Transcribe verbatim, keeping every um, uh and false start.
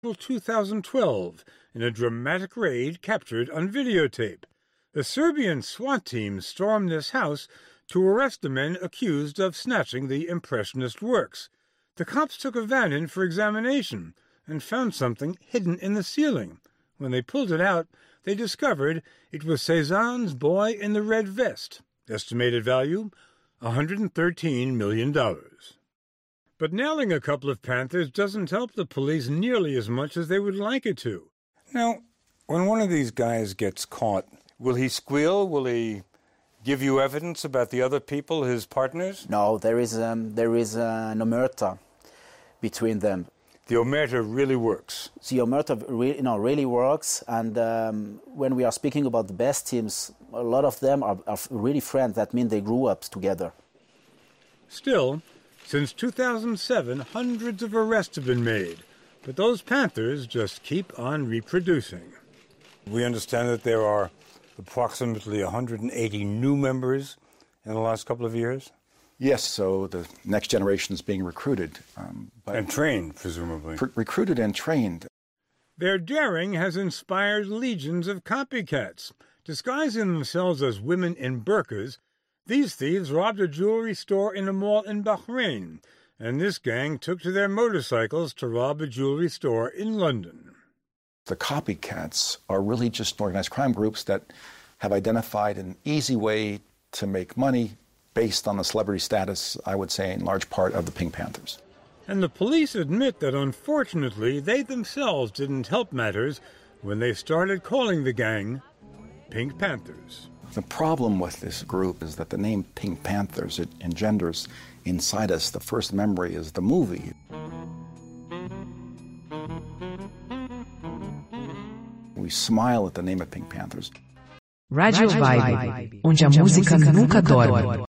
two thousand twelve in a dramatic raid captured on videotape. The Serbian SWAT team stormed this house to arrest the men accused of snatching the Impressionist works. The cops took a van in for examination and found something hidden in the ceiling. When they pulled it out, they discovered it was Cezanne's Boy in the Red Vest. Estimated value, one hundred thirteen million dollars. But nailing a couple of panthers doesn't help the police nearly as much as they would like it to. Now, when one of these guys gets caught, will he squeal? Will he give you evidence about the other people, his partners? No, there is um, there is uh, an omerta between them. The omerta really works. The omerta re- you know, really works, and um, when we are speaking about the best teams, a lot of them are, are really friends. That means they grew up together. Still, since two thousand seven, hundreds of arrests have been made, but those panthers just keep on reproducing. We understand that there are approximately one hundred eighty new members in the last couple of years? Yes, so the next generation is being recruited. Um, and trained, presumably. Pr- recruited and trained. Their daring has inspired legions of copycats. Disguising themselves as women in burqas, these thieves robbed a jewelry store in a mall in Bahrain, and this gang took to their motorcycles to rob a jewelry store in London. The copycats are really just organized crime groups that have identified an easy way to make money based on the celebrity status, I would say, in large part, of the Pink Panthers. And the police admit that, unfortunately, they themselves didn't help matters when they started calling the gang Pink Panthers. The problem with this group is that the name Pink Panthers, it engenders inside us, the first memory is the movie. We smile at the name of Pink Panthers. Radio Vibe, onde a música nunca dorme.